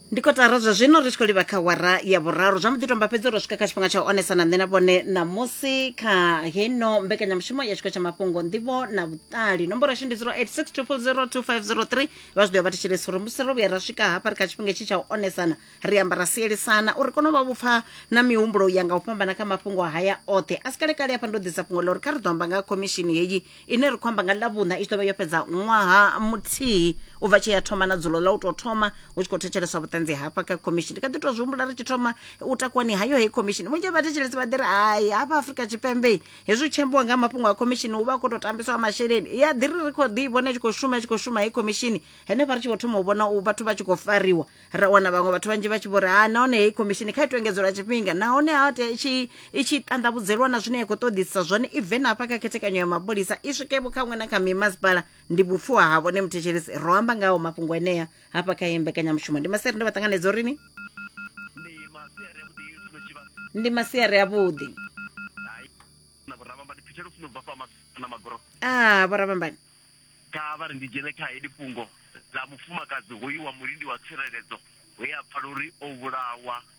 Ndikotara zwa zwino ri tshi livha kha wara ya vhuraru zwa mudi tomba fhedzi ro swika kha tshifhinga tsha u onesana nṋe na vhone namusi kha heno mbekanyamushumo ya tshiko tsha mafhungo nḓivho na vhuṱali. Nomboro yashu ndi 0862002503 vha zwi ḓo vha thetshelesa uri musi ro vhuya ra swika hafha ri kha tshifhinga itshi tsha u onesana ri amba ra sielisana uri kone u vha vhupfa na mihumbulo ya nga u fhambana kha mafhungo haya oṱhe. A si kalekale hafha ndo ḓisa fhungo ḽa uri kha ri ḓo amba nga khomishini heyi ine ri khou amba nga ḽavhuṋa i tshi ḓo vha yo fhedza ṅwaha muthihi u bva tshi ya thoma na dzulo ḽa u tou thoma hu tshi khou thetsheleswa vhuṱanzi hafha kha khomishini. Kha ḓi tou zwi humbula ri tshi thoma u takuwani hayo heyi khomishini vhunzhi ha vhathetshelesi vha ḓi ri hai hafha Afrika Tshipembe hezwi tshembiwa nga mafhungo a khomishini hu vha khou tou tambiswa masheleni ya ḓi ri khou ḓi vhona i tshi khou shuma heyi khomishini henefha ri tshi khou thoma u vhona vhathu vha tshi khou fariwa ra wana vhaṅwe vhathu vhanzhi vha tshi vho ri nahone heyi khomishini kha i tou engedzelwa tshifhinga nahone i tshi ṱanḓavhudzelwa na zwine ya khou ṱoḓisa zwone i bve na hafha kha khethekanyo ya mapholisa i swike vho kha ṅwe na kha mimasipala ndi vhupfuwa havho ne muthetshelesi ro amba ngaho mafhungo enea hafha kha mbekanyamushumo. Ndi masiari ndo vha ṱanganedza uri ni ndi masiari avhuḓi vhoravhambani kha vha ri ndi dzhene kha hedi fhungo ḽa mufumakadzi hoyu wa mulindi wa tsireledzo we a pfala uri o vhulawa